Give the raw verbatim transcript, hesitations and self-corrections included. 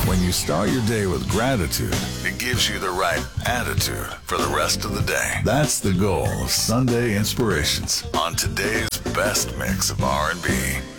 When you start your day with gratitude, it gives you the right attitude for the rest of the day. That's the goal of Sunday Inspirations on today's best mix of R and B.